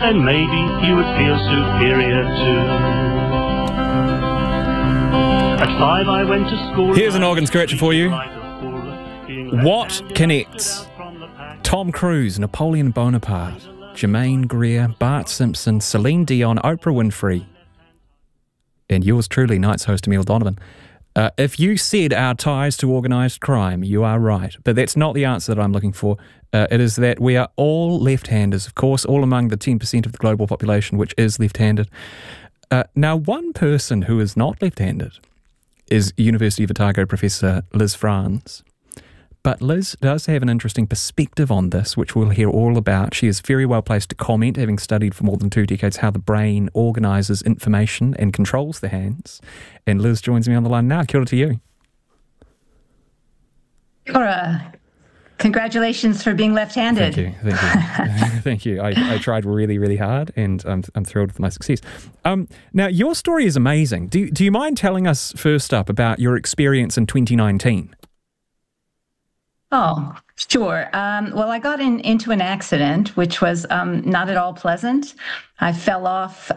then maybe you would feel superior too. At 5 I went to school. Here's an organ scratcher for you. What connects Tom Cruise, Napoleon Bonaparte, Jermaine Greer, Bart Simpson, Celine Dion, Oprah Winfrey, and yours truly, Night's host Emil Donovan? If you said our ties to organised crime, you are right. But that's not the answer that I'm looking for. It is that we are all left-handers, of course, all among the 10% of the global population which is left-handed. Now, one person who is not left-handed is University of Otago professor Liz Franz. But Liz does have an interesting perspective on this, which we'll hear all about. She is very well placed to comment, having studied for more than 2 decades how the brain organises information and controls the hands. And Liz joins me on the line now. Kia ora to you. Kia ora. Congratulations for being left-handed. Thank you. Thank you. I tried really, really hard, and I'm thrilled with my success. Now, your story is amazing. Do you mind telling us first up about your experience in 2019? Oh, sure. Well, I got into an accident, which was not at all pleasant. I fell off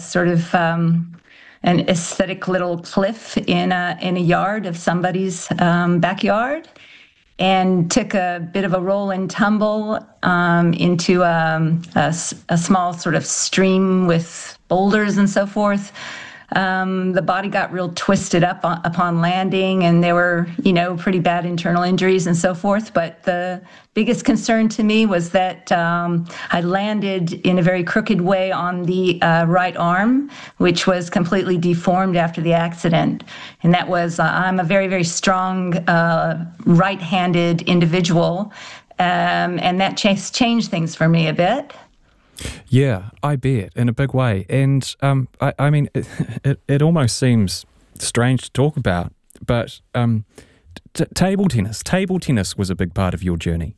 an aesthetic little cliff in a yard of somebody's backyard, and took a bit of a roll and tumble into a small sort of stream with boulders and so forth. The body got real twisted up upon landing, and there were, pretty bad internal injuries and so forth. But the biggest concern to me was that I landed in a very crooked way on the right arm, which was completely deformed after the accident. And that was, I'm a very, very strong right-handed individual, and that changed things for me a bit. Yeah, I bet, in a big way. And I mean, it almost seems strange to talk about, but table tennis was a big part of your journey.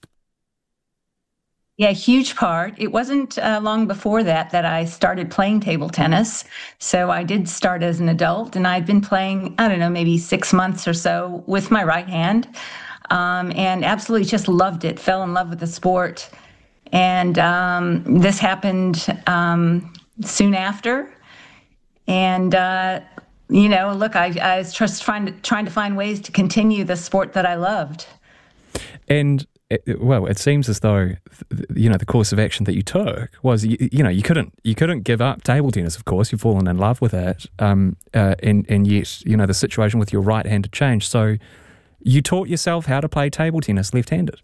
Yeah, huge part. It wasn't long before that I started playing table tennis. So I did start as an adult, and I'd been playing, I don't know, maybe 6 months or so with my right hand, and absolutely just loved it, fell in love with the sport. And this happened soon after. And, look, I was just trying to find ways to continue the sport that I loved. And, it seems as though, the course of action that you took was, you couldn't give up table tennis, of course. You've fallen in love with it. And yet, the situation with your right hand had changed. So you taught yourself how to play table tennis left-handed.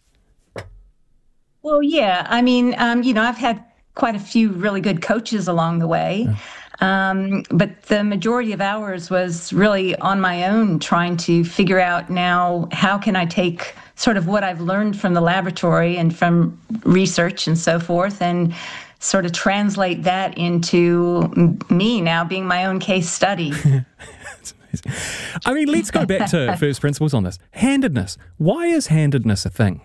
Well, yeah. I mean, I've had quite a few really good coaches along the way, but the majority of hours was really on my own, trying to figure out now how can I take sort of what I've learned from the laboratory and from research and so forth, and sort of translate that into me now being my own case study. I mean, let's go back to first principles on this. Handedness. Why is handedness a thing?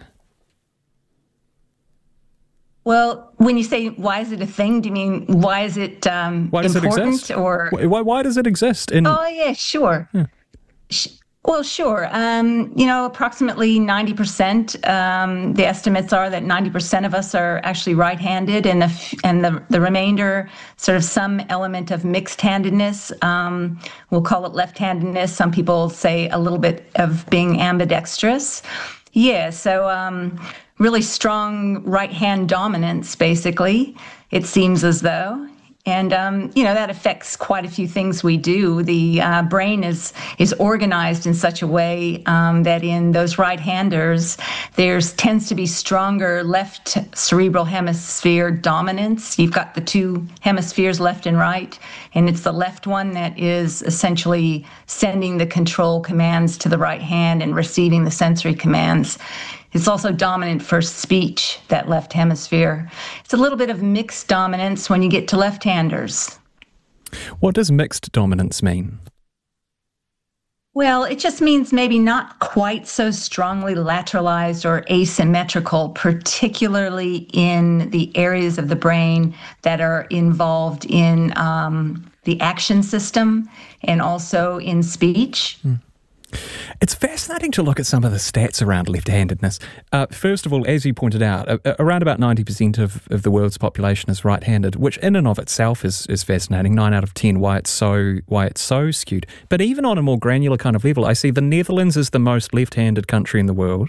Well, when you say why is it a thing, do you mean why is it why does important? It exist? Or why does it exist? Oh, yeah, sure. Yeah. Well, sure. Approximately 90%. The estimates are that 90% of us are actually right-handed, and the remainder, sort of some element of mixed-handedness. We'll call it left-handedness. Some people say a little bit of being ambidextrous. Yeah, so really strong right-hand dominance, basically, it seems as though. And, that affects quite a few things we do. The brain is organized in such a way that in those right-handers, there tends to be stronger left cerebral hemisphere dominance. You've got the two hemispheres, left and right, and it's the left one that is essentially sending the control commands to the right hand and receiving the sensory commands. It's also dominant for speech, that left hemisphere. It's a little bit of mixed dominance when you get to left-handers. What does mixed dominance mean? Well, it just means maybe not quite so strongly lateralized or asymmetrical, particularly in the areas of the brain that are involved in the action system and also in speech. It's fascinating to look at some of the stats around left-handedness. First of all, as you pointed out, around about 90% of the world's population is right-handed, which in and of itself is fascinating. 9 out of 10, why it's so skewed. But even on a more granular kind of level, I see the Netherlands is the most left-handed country in the world.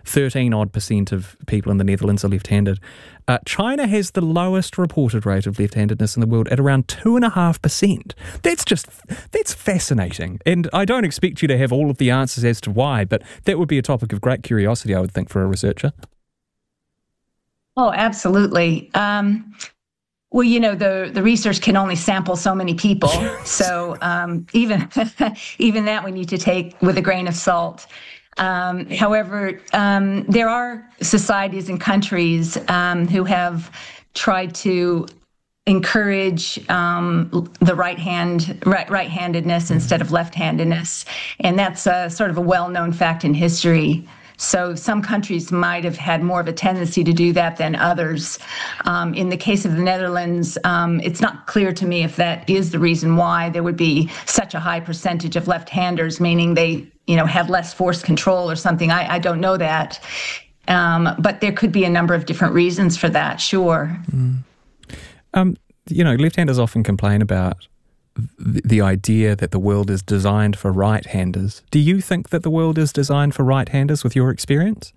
13% of people in the Netherlands are left-handed. China has the lowest reported rate of left-handedness in the world at around 2.5%. That's fascinating. And I don't expect you to have all of the answers as to why, but that would be a topic of great curiosity, I would think, for a researcher. Oh, absolutely. Well, the research can only sample so many people. So even that we need to take with a grain of salt. However, there are societies and countries who have tried to encourage the right-handedness instead of left-handedness, and that's sort of a well-known fact in history. So some countries might have had more of a tendency to do that than others. In the case of the Netherlands, it's not clear to me if that is the reason why there would be such a high percentage of left-handers, meaning they, had less force control or something. I don't know that. But there could be a number of different reasons for that, sure. Left-handers often complain about the idea that the world is designed for right-handers. Do you think that the world is designed for right-handers with your experience?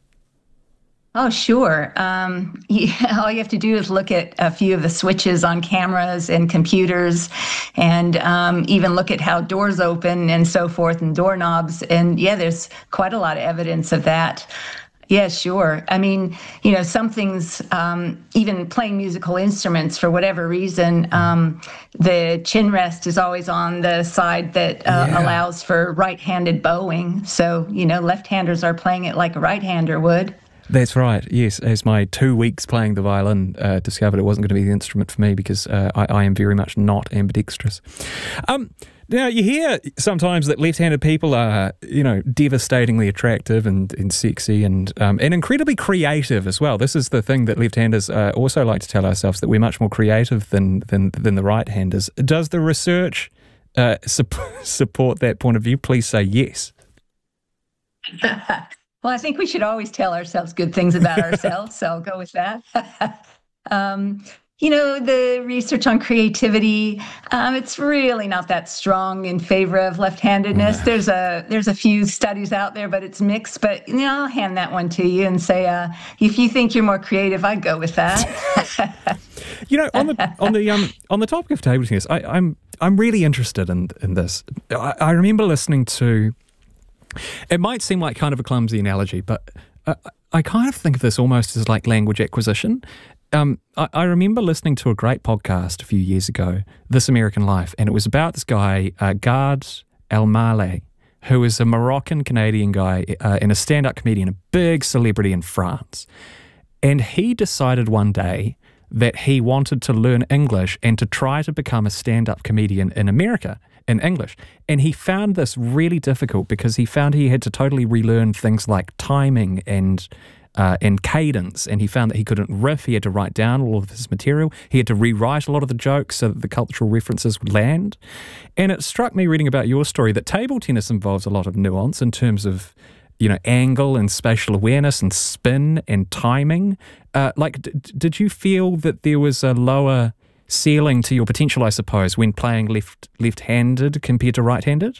Oh, sure. All you have to do is look at a few of the switches on cameras and computers, and even look at how doors open and so forth, and doorknobs. And yeah, there's quite a lot of evidence of that. Yeah, sure. I mean, some things, even playing musical instruments for whatever reason, the chin rest is always on the side that allows for right-handed bowing. So, left-handers are playing it like a right-hander would. That's right, yes. As my 2 weeks playing the violin discovered, it wasn't going to be the instrument for me because I am very much not ambidextrous. Now, you hear sometimes that left-handed people are, devastatingly attractive and sexy and incredibly creative as well. This is the thing that left-handers also like to tell ourselves, that we're much more creative than the right-handers. Does the research support that point of view? Please say yes. Well, I think we should always tell ourselves good things about ourselves, so I'll go with that. The research on creativity, it's really not that strong in favor of left-handedness. There's a few studies out there, but it's mixed. But I'll hand that one to you and say, if you think you're more creative, I'd go with that. On the topic of table tennis, I'm really interested in this. I remember listening to. It might seem like kind of a clumsy analogy, but I kind of think of this almost as like language acquisition. I remember listening to a great podcast a few years ago, This American Life, and it was about this guy, Gad Elmaleh, who is a Moroccan-Canadian guy and a stand-up comedian, a big celebrity in France. And he decided one day that he wanted to learn English and to try to become a stand-up comedian in America in English. And he found this really difficult because he found he had to totally relearn things like timing and cadence, and he found that he couldn't riff. He had to write down all of his material. He had to rewrite a lot of the jokes so that the cultural references would land. And it struck me reading about your story that table tennis involves a lot of nuance in terms of, angle and spatial awareness and spin and timing. Did you feel that there was a lower ceiling to your potential, I suppose, when playing left-handed compared to right-handed?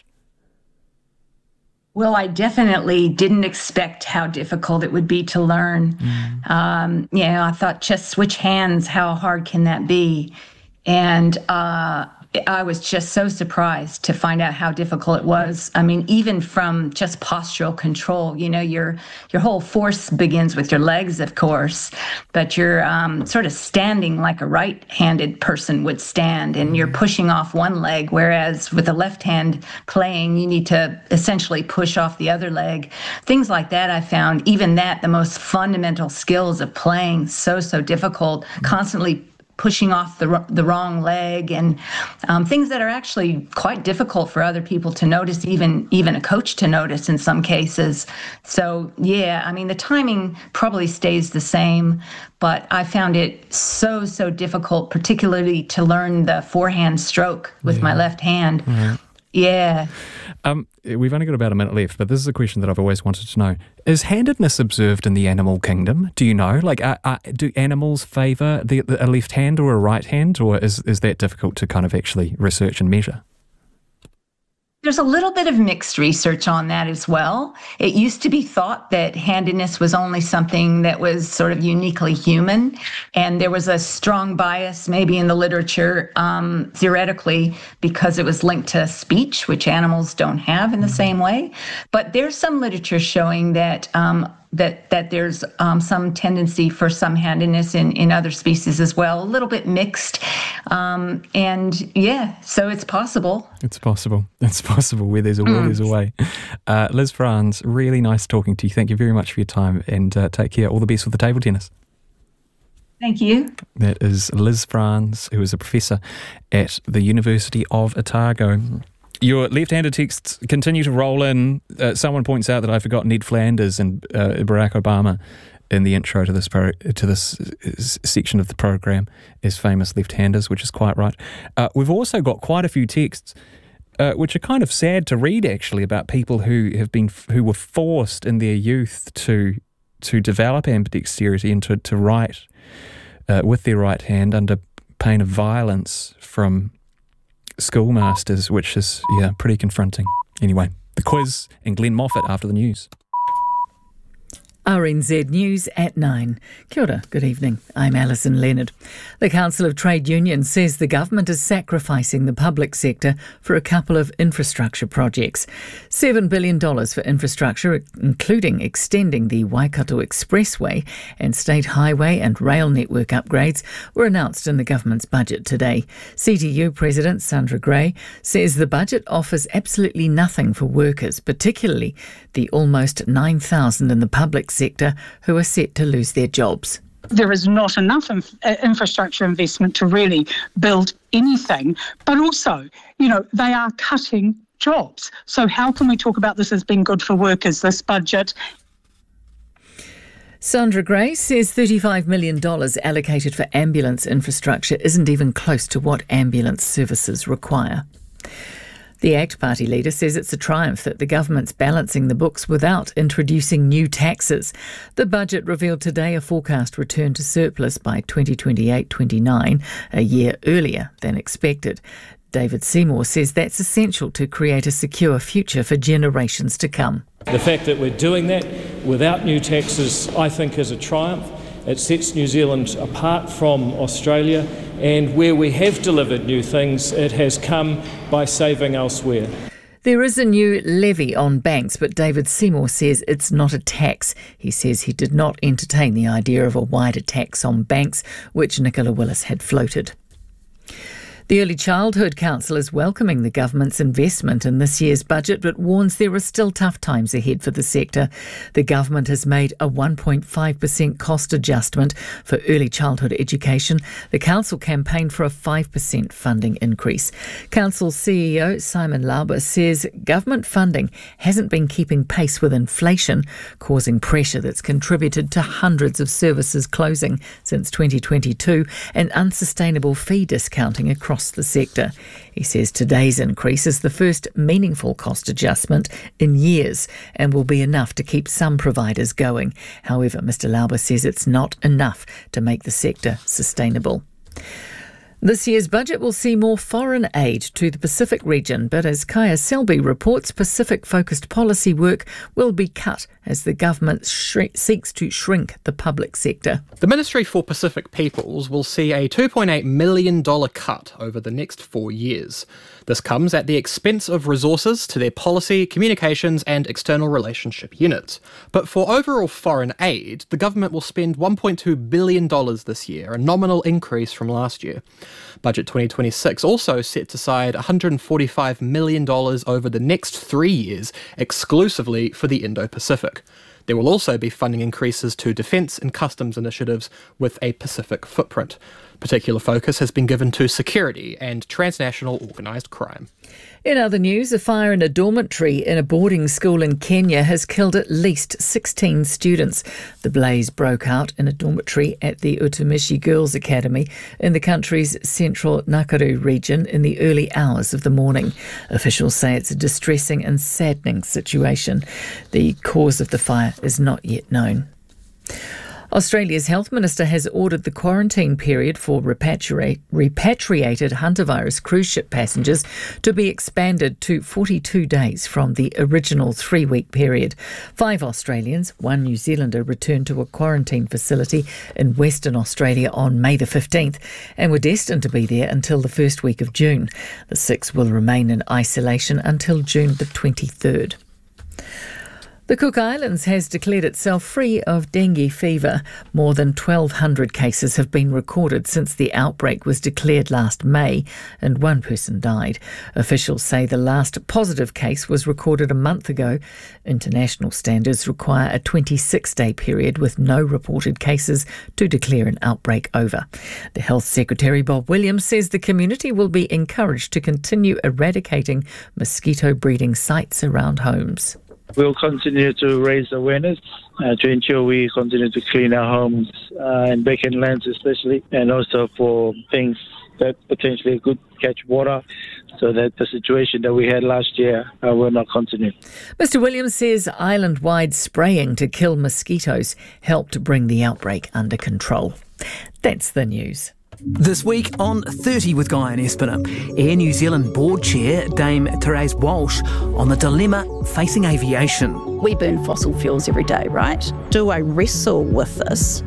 Well, I definitely didn't expect how difficult it would be to learn. I thought, just switch hands, how hard can that be? And I was just so surprised to find out how difficult it was. I mean, even from just postural control, your whole force begins with your legs, of course, but you're sort of standing like a right-handed person would stand, and you're pushing off one leg, whereas with a left hand playing, you need to essentially push off the other leg. Things like that, I found, even that, the most fundamental skills of playing, so difficult, constantly pushing off the wrong leg, and things that are actually quite difficult for other people to notice, even a coach to notice in some cases. So yeah, I mean, the timing probably stays the same, but I found it so difficult, particularly to learn the forehand stroke with my left hand. Yeah. We've only got about a minute left, but this is a question that I've always wanted to know. Is handedness observed in the animal kingdom? Do you know? Like, do animals favour a left hand or a right hand, or is that difficult to kind of actually research and measure? There's a little bit of mixed research on that as well. It used to be thought that handedness was only something that was sort of uniquely human, and there was a strong bias maybe in the literature, theoretically, because it was linked to speech, which animals don't have in the same way. But there's some literature showing that that there's some tendency for some handedness in other species as well, a little bit mixed. And yeah, so it's possible. It's possible. It's possible. Where there's a will, there's a way. Liz Franz, really nice talking to you. Thank you very much for your time, and take care. All the best with the table tennis. Thank you. That is Liz Franz, who is a professor at the University of Otago. Your left-handed texts continue to roll in. Someone points out that I forgot Ned Flanders and Barack Obama in the intro to this section of the program as famous left-handers, which is quite right. We've also got quite a few texts which are kind of sad to read, actually, about people who were forced in their youth to develop ambidexterity and to write with their right hand under pain of violence from schoolmasters, which is, pretty confronting. Anyway, the quiz and Glenn Moffat after the news. RNZ News at 9. Kia ora, good evening. I'm Alison Leonard. The Council of Trade Unions says the government is sacrificing the public sector for a couple of infrastructure projects. $7 billion for infrastructure, including extending the Waikato Expressway and state highway and rail network upgrades, were announced in the government's budget today. CTU President Sandra Gray says the budget offers absolutely nothing for workers, particularly the almost 9,000 in the public sector who are set to lose their jobs. There is not enough infrastructure investment to really build anything, but also, they are cutting jobs. So how can we talk about this as being good for workers, this budget? Sandra Gray says $35 million allocated for ambulance infrastructure isn't even close to what ambulance services require. The ACT Party leader says it's a triumph that the government's balancing the books without introducing new taxes. The budget revealed today a forecast return to surplus by 2028-29, a year earlier than expected. David Seymour says that's essential to create a secure future for generations to come. The fact that we're doing that without new taxes, I think, is a triumph. It sets New Zealand apart from Australia, and where we have delivered new things, it has come by saving elsewhere. There is a new levy on banks, but David Seymour says it's not a tax. He says he did not entertain the idea of a wider tax on banks, which Nicola Willis had floated. The Early Childhood Council is welcoming the government's investment in this year's budget, but warns there are still tough times ahead for the sector. The government has made a 1.5% cost adjustment for early childhood education. The council campaigned for a 5% funding increase. Council CEO Simon Lauber says government funding hasn't been keeping pace with inflation, causing pressure that's contributed to hundreds of services closing since 2022 and unsustainable fee discounting across the sector. He says today's increase is the first meaningful cost adjustment in years and will be enough to keep some providers going. However, Mr Lauber says it's not enough to make the sector sustainable. This year's budget will see more foreign aid to the Pacific region, but as Kaya Selby reports, Pacific-focused policy work will be cut as the government seeks to shrink the public sector. The Ministry for Pacific Peoples will see a $2.8 million cut over the next 4 years. This comes at the expense of resources to their policy, communications and external relationship units. But for overall foreign aid, the government will spend $1.2 billion this year, a nominal increase from last year. Budget 2026 also sets aside $145 million over the next 3 years exclusively for the Indo-Pacific. There will also be funding increases to defence and customs initiatives with a Pacific footprint. Particular focus has been given to security and transnational organised crime. In other news, a fire in a dormitory in a boarding school in Kenya has killed at least 16 students. The blaze broke out in a dormitory at the Utumishi Girls Academy in the country's central Nakuru region in the early hours of the morning. Officials say it's a distressing and saddening situation. The cause of the fire is not yet known. Australia's health minister has ordered the quarantine period for repatriated hantavirus cruise ship passengers to be expanded to 42 days from the original 3-week period. 5 Australians, 1 New Zealander returned to a quarantine facility in Western Australia on May the 15th and were destined to be there until the first week of June. The 6 will remain in isolation until June the 23rd. The Cook Islands has declared itself free of dengue fever. More than 1,200 cases have been recorded since the outbreak was declared last May, and 1 person died. Officials say the last positive case was recorded a month ago. International standards require a 26-day period with no reported cases to declare an outbreak over. The Health Secretary, Bob Williams, says the community will be encouraged to continue eradicating mosquito breeding sites around homes. We'll continue to raise awareness to ensure we continue to clean our homes and back-end lands especially, and also for things that potentially could catch water so that the situation that we had last year will not continue. Mr Williams says island-wide spraying to kill mosquitoes helped bring the outbreak under control. That's the news. This week on 30 with Guy and Espiner, Air New Zealand board chair Dame Therese Walsh on the dilemma facing aviation. We burn fossil fuels every day, right? Do I wrestle with this?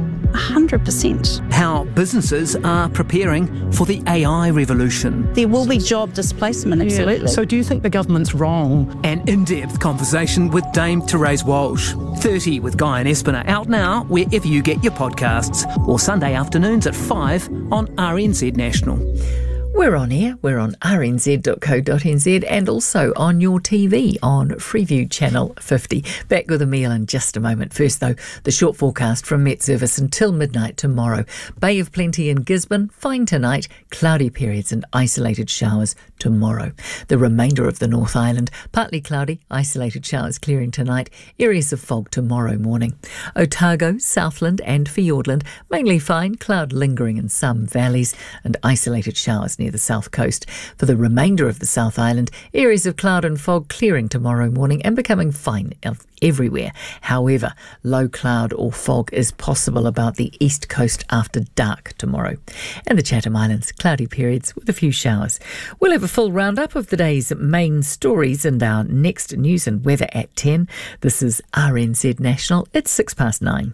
100%. How businesses are preparing for the AI revolution. There will be job displacement, absolutely. So do you think the government's wrong? An in-depth conversation with Dame Therese Walsh. 30 with Guy and Espiner, out now wherever you get your podcasts, or Sunday afternoons at 5 on RNZ National. We're on air, we're on rnz.co.nz and also on your TV on Freeview Channel 50. Back with Emile in just a moment. First though, the short forecast from Met Service until midnight tomorrow. Bay of Plenty in Gisborne, fine tonight, cloudy periods and isolated showers tomorrow. The remainder of the North Island, partly cloudy, isolated showers clearing tonight, areas of fog tomorrow morning. Otago, Southland and Fiordland, mainly fine, cloud lingering in some valleys and isolated showers near the south coast. For the remainder of the South Island, areas of cloud and fog clearing tomorrow morning and becoming fine everywhere. However, low cloud or fog is possible about the east coast after dark tomorrow. And the Chatham Islands, cloudy periods with a few showers. We'll have a full roundup of the day's main stories and our next news and weather at 10. This is RNZ National. It's 9:06.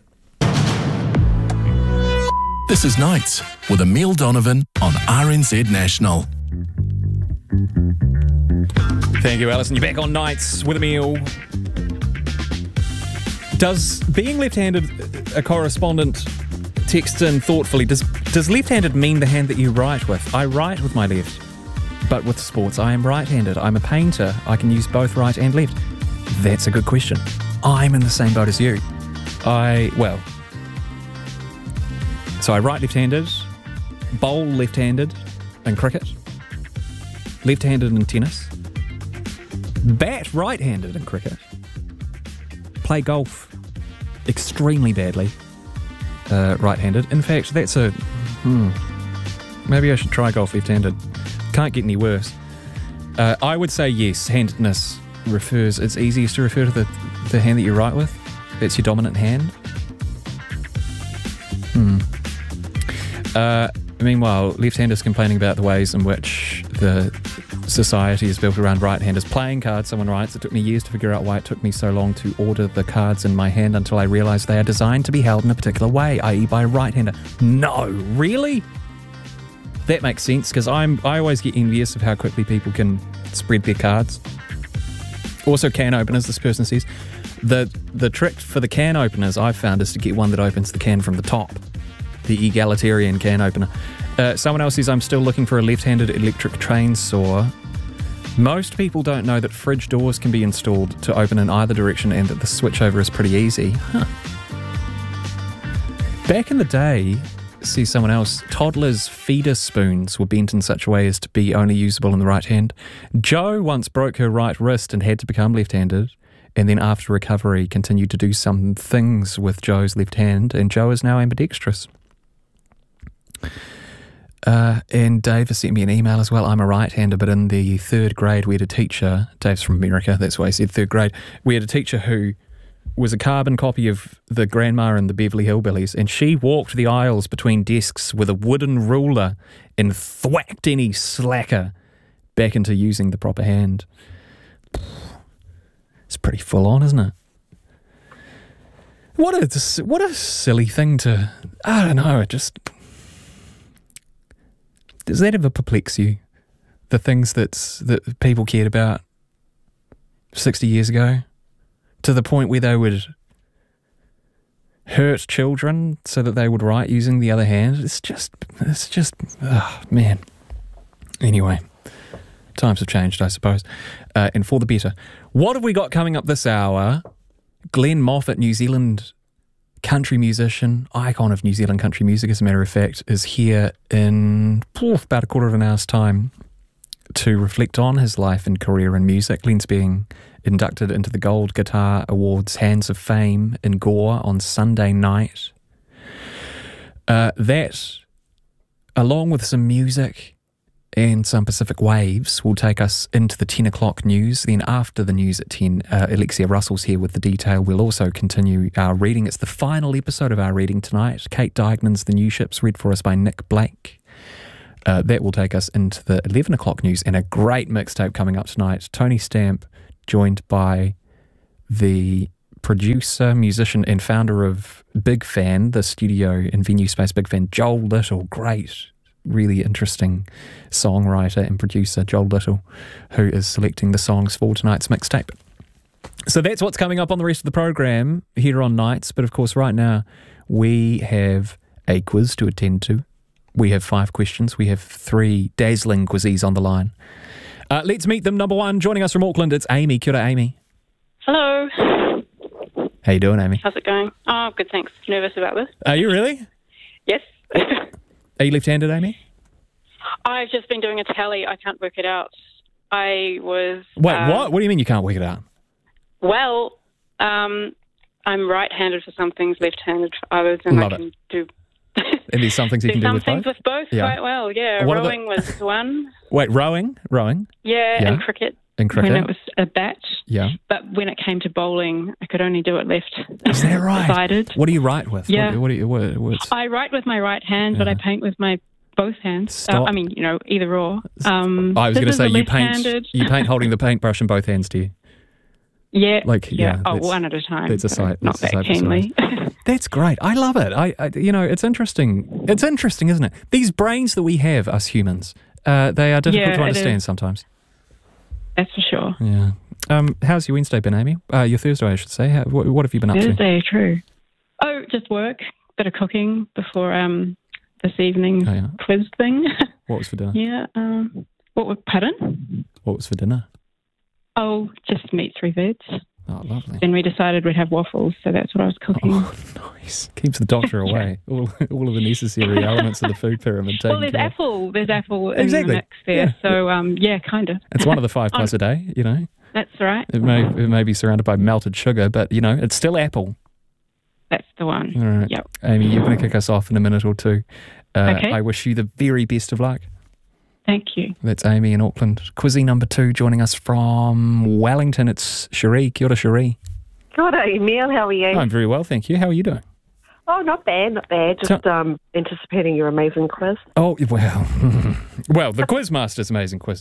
This is Nights with Emile Donovan on RNZ National. Thank you, Alison. You're back on Nights with Emile. Does being left-handed, a correspondent texts in thoughtfully, does left-handed mean the hand that you write with? I write with my left, but with sports I am right-handed. I'm a painter. I can use both right and left. That's a good question. I'm in the same boat as you. So I write left-handed, bowl left-handed in cricket, left-handed in tennis, bat right-handed in cricket, play golf extremely badly right-handed. In fact, that's maybe I should try golf left-handed. Can't get any worse. I would say yes, handedness it's easiest to refer to the hand that you write with. That's your dominant hand. Meanwhile, left-handers complaining about the ways in which the society is built around right-handers. Playing cards, someone writes, it took me years to figure out why it took me so long to order the cards in my hand until I realised they are designed to be held in a particular way, i.e. by a right-hander. No, really? That makes sense, because I always get envious of how quickly people can spread their cards. Also, can openers, this person says. The trick for the can openers I've found is to get one that opens the can from the top. The egalitarian can opener. Someone else says, I'm still looking for a left-handed electric train saw. Most people don't know that fridge doors can be installed to open in either direction and that the switchover is pretty easy. Huh. Back in the day, see someone else, toddlers' feeder spoons were bent in such a way as to be only usable in the right hand. Jo once broke her right wrist and had to become left-handed, and then after recovery continued to do some things with Jo's left hand, and Jo is now ambidextrous. And Dave has sent me an email as well. I'm a right-hander, but in the third grade we had a teacher, Dave's from America, that's why he said third grade, we had a teacher who was a carbon copy of the grandma in the Beverly Hillbillies, and she walked the aisles between desks with a wooden ruler and thwacked any slacker back into using the proper hand. It's pretty full on, isn't it? What a silly thing to... I don't know, it just... Does that ever perplex you? The things that people cared about 60 years ago? To the point where they would hurt children so that they would write using the other hand? It's just, oh, man. Anyway, times have changed, I suppose, and for the better. What have we got coming up this hour? Glenn Moffat, New Zealand country musician, icon of New Zealand country music, as a matter of fact, is here in about a quarter of an hour's time to reflect on his life and career in music. Glenn's being inducted into the Gold Guitar Awards Hands of Fame in Gore on Sunday night. That, along with some music and some Pacific Waves, will take us into the 10 o'clock news. Then after the news at 10, Alexia Russell's here with the detail. We'll also continue our reading. It's the final episode of our reading tonight. Kate Dignan's The New Ships, read for us by Nick Blake. That will take us into the 11 o'clock news, and a great mixtape coming up tonight. Tony Stamp, joined by the producer, musician, and founder of Big Fan, the studio and venue space Big Fan, Joel Little. Great, really interesting songwriter and producer, Joel Little, who is selecting the songs for tonight's mixtape. So that's what's coming up on the rest of the program here on Nights. But of course, right now, we have a quiz to attend to. We have 5 questions. We have 3 dazzling quizzies on the line. Let's meet them. Number 1, joining us from Auckland, it's Amy. Kia ora, Amy. Hello. How you doing, Amy? How's it going? Oh, good, thanks. Nervous about this. Are you really? Yes. Are you left-handed, Amy? I've just been doing a tally. I can't work it out. I was... Wait, what? What do you mean you can't work it out? Well, I'm right-handed for some things, left-handed for others, and Love I can it. do... And there's some things you can do with both? Some things with both quite well, yeah. What Rowing was one. Wait, rowing? Yeah, Yeah. and cricket. In cricket? When it was a bat. Yeah. But when it came to bowling, I could only do it left. Is that right? Sided. What do you write with? Yeah. What's... I write with my right hand, but I paint with my both hands. Stop. I mean, either or. I was going to say you paint holding the paintbrush in both hands, do you? Yeah. Yeah. Oh, one at a time. That's a sight. Not that keenly. That's great. I love it. I it's interesting. It's interesting, isn't it? These brains that we have, us humans, they are difficult to understand sometimes. That's for sure. Yeah. How's your Wednesday been, Amy? Your Thursday, I should say. What have you been up to? Thursday, true. Oh, just work. Bit of cooking before this evening's quiz thing. What was for dinner? Yeah. Pardon? What was for dinner? Oh, just meat, 3 veg. Oh, lovely. Then we decided we'd have waffles, so that's what I was cooking. Oh, nice. Keeps the doctor away. All of the necessary elements of the food pyramid. Well, there's apple. There's apple in the mix there. Yeah. So, kind of. It's one of the 5 plus a day, That's right. It may be surrounded by melted sugar, but, it's still apple. That's the one. All right. Yep. Amy, you're going to kick us off in a minute or two. Okay. I wish you the very best of luck. Thank you. That's Amy in Auckland. Quizzy number 2, joining us from Wellington. It's Cherie. Kia ora, Cherie. Kia ora, Emil. How are you? I'm very well, thank you. How are you doing? Oh, not bad. Just anticipating your amazing quiz. Oh, well, the Quizmaster's amazing quiz.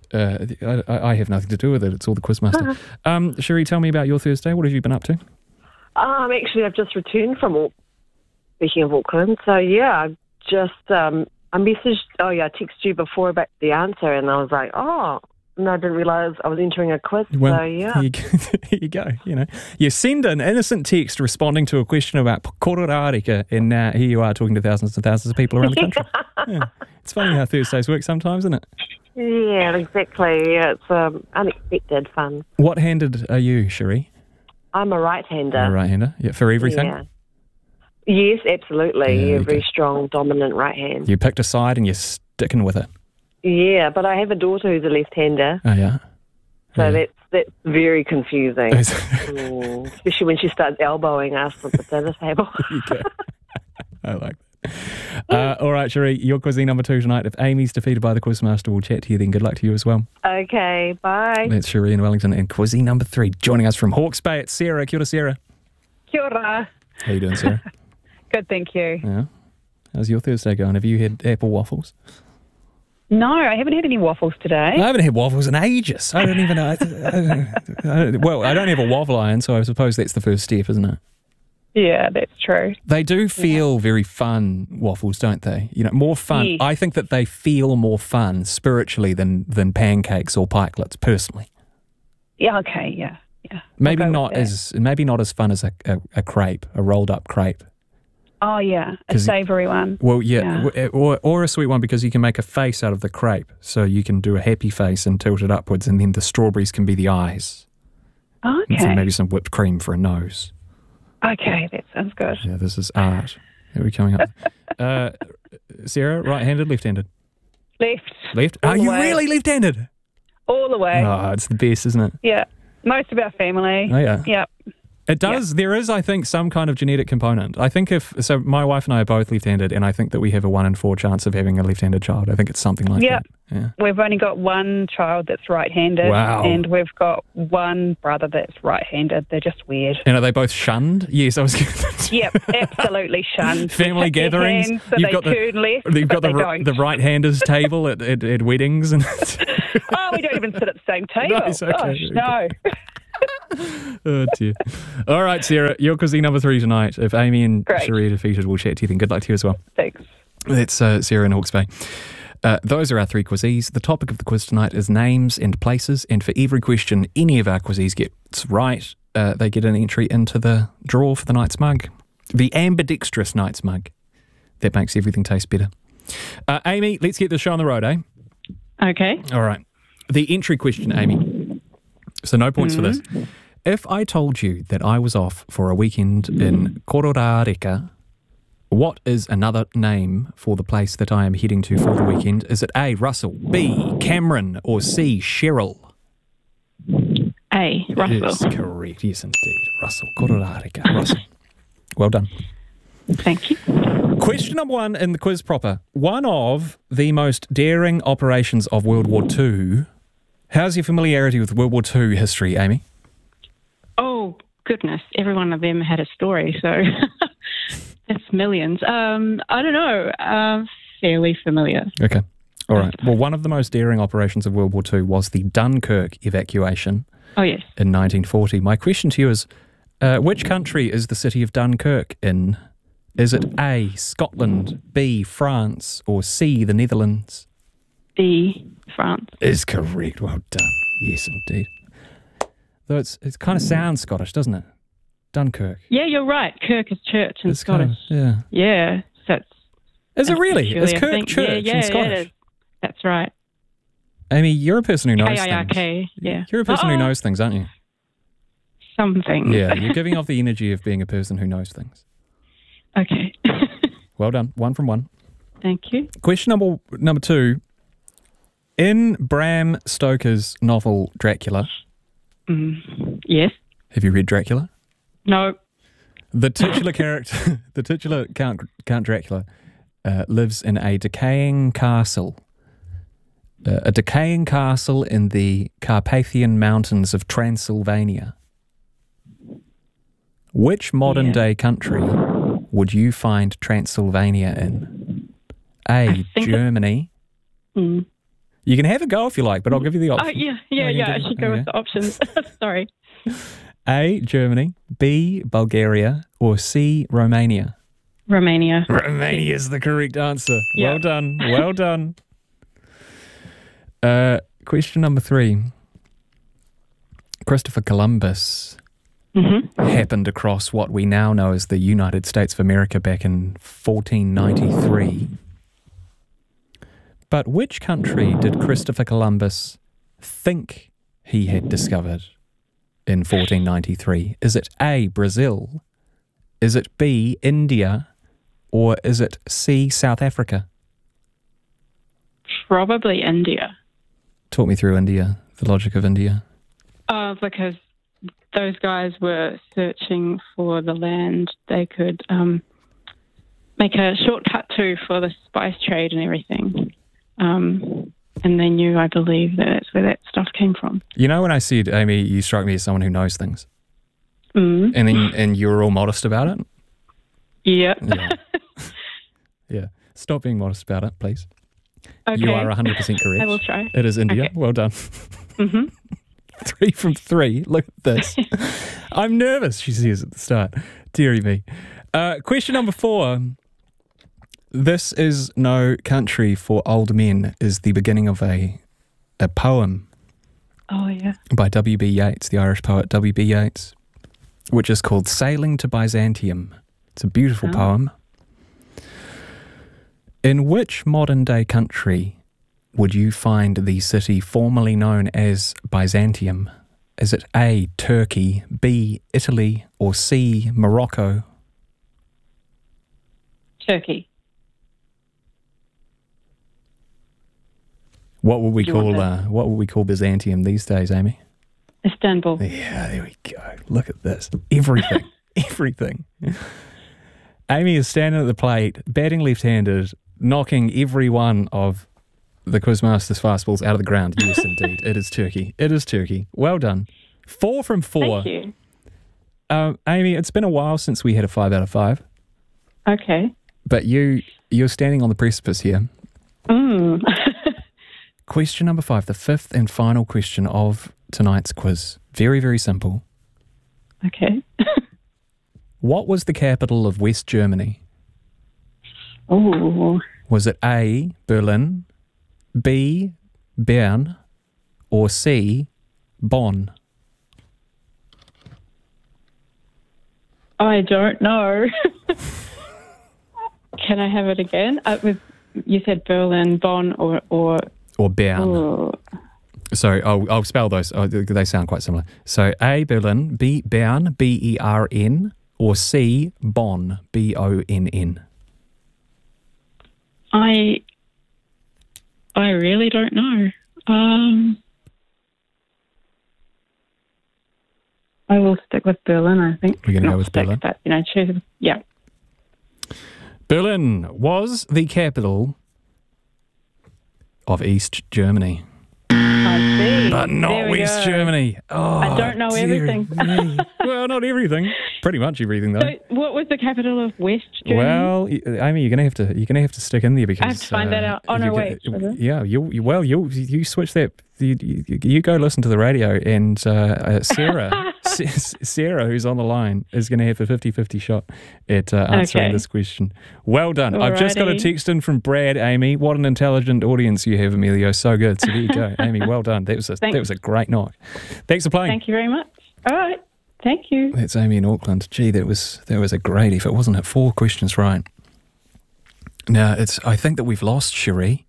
I have nothing to do with it. It's all the Quizmaster. Cherie, tell me about your Thursday. What have you been up to? Actually, I've just returned from speaking of Auckland. So, I've just... I texted you before about the answer, and I was like, no, I didn't realise I was entering a quiz. Well, so, yeah. Here you go. You send an innocent text responding to a question about Koro Rāreka, and here you are talking to thousands and thousands of people around the country. Yeah. It's funny how Thursdays work sometimes, isn't it? Yeah, exactly. Yeah, it's unexpected fun. What handed are you, Cherie? I'm a right-hander. A right-hander? Yeah, for everything? Yeah. Yes, absolutely. Yeah, A very strong, dominant right hand. You picked a side and you're sticking with it. Yeah, but I have a daughter who's a left-hander. Oh, yeah? So that's very confusing. Especially when she starts elbowing us at the dinner table. Okay. I like that. All right, Cherie, your quizzing number 2 tonight. If Amy's defeated by the Quizmaster, we'll chat to you then. Good luck to you as well. Okay, bye. That's Cherie in Wellington. And quizzing number 3, joining us from Hawke's Bay, it's Sarah. Kia ora, Sarah. Kia ora. How you doing, Sarah? Good, thank you. Yeah. How's your Thursday going? Have you had apple waffles? No, I haven't had any waffles today. I haven't had waffles in ages. I don't even know. I don't have a waffle iron, so I suppose that's the first step, isn't it? Yeah, that's true. They do feel very fun, waffles, don't they? You know, more fun. Yes. I think that they feel more fun spiritually than pancakes or pikelets, personally. Yeah, okay, yeah. Maybe not as fun as a crepe, a rolled up crepe. Oh, yeah, a savoury one. Well, yeah. Or a sweet one, because you can make a face out of the crepe. So you can do a happy face and tilt it upwards, and then the strawberries can be the eyes. Okay. And maybe some whipped cream for a nose. Okay, that sounds good. Yeah, this is art. Here we're coming up. Sarah, right-handed, left-handed? Left? Are you really left-handed? All the way. Oh, it's the best, isn't it? Yeah. Most of our family. Oh, yeah. Yep. It does. There is, I think, some kind of genetic component. I think so my wife and I are both left-handed, and I think that we have a 1 in 4 chance of having a left-handed child. I think it's something like that. Yeah. We've only got one child that's right-handed. Wow. And we've got one brother that's right-handed. They're just weird. And are they both shunned? Yes, I was going to... Yep, absolutely shunned. Family gatherings. So you've got turn left, you've got don't. the right-handers table at weddings. And oh, we don't even sit at the same table. No, it's okay. Gosh, no. Oh, dear. All right, Sarah, your quizzing number 3 tonight. If Amy and Cherie are defeated, we'll chat to you then. Good luck to you as well. Thanks. That's Sarah in Hawke's Bay. Those are our 3 quizzies. The topic of the quiz tonight is names and places, and for every question any of our quizzies gets right, they get an entry into the draw for the night's mug. The ambidextrous night's mug. That makes everything taste better. Amy, let's get this show on the road, eh? Okay. All right. The entry question, Amy. So no points for this. If I told you that I was off for a weekend in Kororareka, what is another name for the place that I am heading to for the weekend? Is it A, Russell, B, Cameron, or C, Cheryl? A, Russell. Yes, correct. Yes, indeed. Russell. Kororareka. Russell. Well done. Thank you. Question number 1 in the quiz proper. One of the most daring operations of World War II. How's your familiarity with World War II history, Amy? Oh, goodness. Every one of them had a story, so that's millions. I don't know. Fairly familiar. Okay. All right. Well, one of the most daring operations of World War II was the Dunkirk evacuation. Oh, yes. In 1940. My question to you is, which country is the city of Dunkirk in? Is it A, Scotland, B, France, or C, the Netherlands? D, France. Is correct. Well done. Yes, indeed. Though it kind of sounds Scottish, doesn't it? Dunkirk. Yeah, you're right. Kirk is church in It's Scottish. Kind of, yeah. Yeah. So is it really? Is Kirk church in Scottish? Yeah, it is. That's right. Amy, you're a person who knows K-I-R-K, things. yeah. You're a person who knows things, aren't you? Some things. Yeah, you're giving off the energy of being a person who knows things. Okay. Well done. 1 from 1. Thank you. Question number 2. In Bram Stoker's novel Dracula. Yes. Have you read Dracula? No. The titular character, the titular Count Dracula, lives in a decaying castle. A decaying castle in the Carpathian Mountains of Transylvania. Which modern-day country would you find Transylvania in? A, Germany. You can have a go if you like, but I'll give you the option. Oh, yeah. I should go with the options. Sorry. A, Germany, B, Bulgaria, or C, Romania? Romania. Romania is the correct answer. Yeah. Well done. Well done. Question number 3. Christopher Columbus happened across what we now know as the United States of America back in 1493. But which country did Christopher Columbus think he had discovered in 1493? Is it A, Brazil? Is it B, India? Or is it C, South Africa? Probably India. Talk me through India, the logic of India. Because those guys were searching for the land they could make a shortcut to for the spice trade and everything. And they knew, I believe, that that's where that stuff came from. You know, when I said, Amy, you strike me as someone who knows things. Mm. And you were all modest about it? Yeah. Yeah. Stop being modest about it, please. Okay. You are 100% correct. I will try. It is India. Okay. Well done. Mm-hmm. 3 from 3. Look at this. I'm nervous, she says at the start. Deary me. Question number 4. This is no country for old men is the beginning of a poem Oh, yeah. by W.B. Yeats, the Irish poet W.B. Yeats, which is called Sailing to Byzantium. It's a beautiful poem. In which modern-day country would you find the city formerly known as Byzantium? Is it A, Turkey, B, Italy, or C, Morocco? Turkey. What would we call Byzantium these days, Amy? Istanbul. Yeah, there we go. Look at this. Everything. Everything. Amy is standing at the plate, batting left-handed, knocking every one of the Quizmaster's fastballs out of the ground. Yes, indeed. It is Turkey. It is Turkey. Well done. 4 from 4. Thank you. Amy, it's been a while since we had a 5 out of 5. Okay. But you're standing on the precipice here. Mm. Question number 5, the 5th and final question of tonight's quiz. Very, very simple. Okay. What was the capital of West Germany? Oh. Was it A, Berlin, B, Bern, or C, Bonn? I don't know. Can I have it again? You said Berlin, Bonn, or Bern. Oh. So I'll spell those. They sound quite similar. So A, Berlin, B, Bern, B-E-R-N, or C, Bonn, B-O-N-N. I really don't know. I will stick with Berlin, I think. We're going to go with Berlin? But, choose. Yeah. Berlin was the capital of East Germany. I see. But not West Germany. Oh, I don't know everything. Well, not everything. Pretty much everything, though. So what was the capital of West Germany? Well, Amy, you're gonna have to stick in there because I have to find that out. Oh no, wait. Yeah, you switch that. You go listen to the radio, and Sarah, Sarah, who's on the line, is going to have a 50-50 shot at answering this question. Well done. Alrighty. I've just got a text in from Brad. Amy, what an intelligent audience you have, Emilio. So good. So there you go, Amy. Well done. That was a great knock. Thanks for playing. Thank you very much. All right. Thank you. That's Amy in Auckland. Gee, that was a great effort, wasn't it? 4 questions right. Now I think that we've lost Cherie.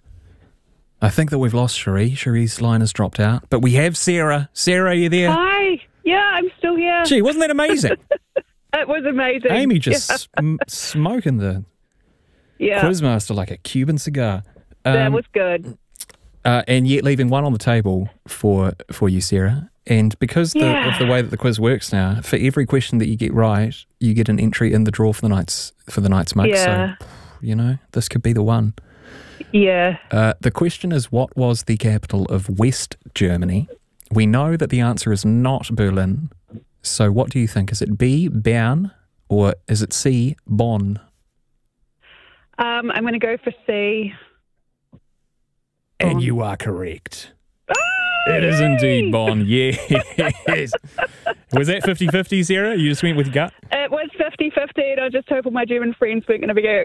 Cherie's line has dropped out. But we have Sarah. Sarah, are you there? Hi. Yeah, I'm still here. Gee, wasn't that amazing? It was amazing. Amy just smoking the Quizmaster like a Cuban cigar. That was good. And yet leaving one on the table for you, Sarah. And because of the way that the quiz works now, for every question that you get right, you get an entry in the draw for the night's mug. Yeah. So, this could be the one. Yeah. The question is, what was the capital of West Germany? We know that the answer is not Berlin. So what do you think? Is it B, Bern, or is it C, Bonn? I'm going to go for C. And you are correct. It is indeed Bonn, yes. Was that 50-50, Sarah? You just went with your gut? It was 50-50, and I just hope all my German friends weren't going to be going,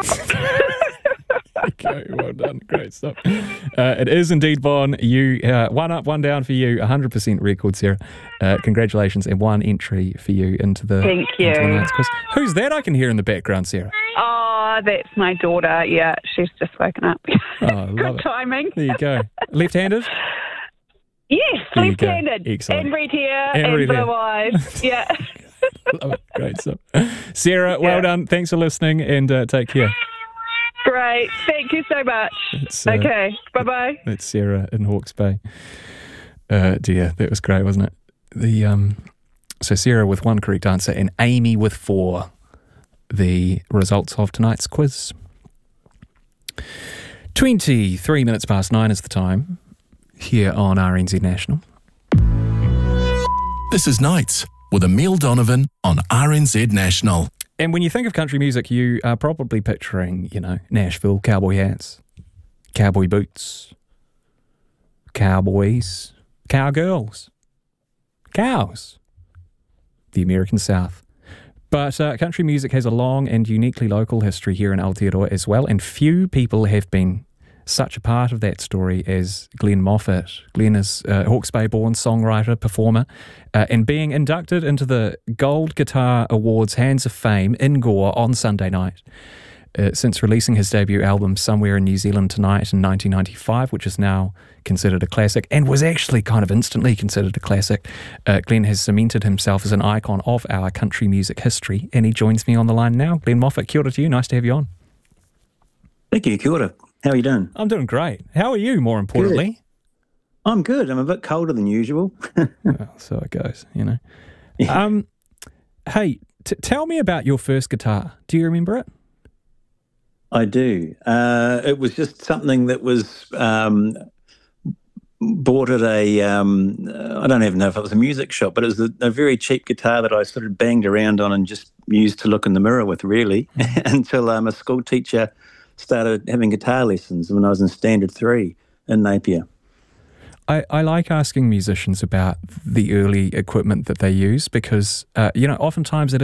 Okay, well done. Great stuff. It is indeed Bonn. You, 1 up, 1 down for you. 100% record, Sarah. Congratulations, and 1 entry for you into the Thank you. into the night's quiz. Who's that I can hear in the background, Sarah? Oh, That's my daughter. Yeah, she's just woken up. Oh, Good timing. There you go. Left-handed? Yes, There you go. left-handed. Excellent. And red hair And and red hair. blue eyes. Yeah. Love it. Great stuff. Sarah, well done. Thanks for listening, and take care. Great. Thank you so much. Okay. Bye-bye. That's Sarah in Hawke's Bay. Dear, that was great, wasn't it? So Sarah with 1 correct answer and Amy with 4. The results of tonight's quiz. 23 minutes past 9 is the time here on RNZ National. This is Nights with Emile Donovan on RNZ National. And when you think of country music, you are probably picturing, Nashville, cowboy hats, cowboy boots, cowboys, cowgirls, cows, the American South. But country music has a long and uniquely local history here in Aotearoa as well, and few people have been such a part of that story as Glenn Moffat. Glenn is a Hawke's Bay-born songwriter, performer, and being inducted into the Gold Guitar Awards Hands of Fame in Gore on Sunday night. Since releasing his debut album Somewhere in New Zealand Tonight in 1995, which is now considered a classic, and was actually kind of instantly considered a classic, Glenn has cemented himself as an icon of our country music history, and he joins me on the line now. Glenn Moffat, kia ora to you. Nice to have you on. Thank you, kia ora. How are you doing? I'm doing great. How are you, more importantly? Good. I'm good. I'm a bit colder than usual. Well, so it goes, Yeah. Hey, tell me about your first guitar. Do you remember it? I do. It was just something that was bought at a, I don't even know if it was a music shop, but it was a very cheap guitar that I sort of banged around on and just used to look in the mirror with, really, until a school teacher started having guitar lessons when I was in Standard 3 in Napier. I like asking musicians about the early equipment that they use because, oftentimes it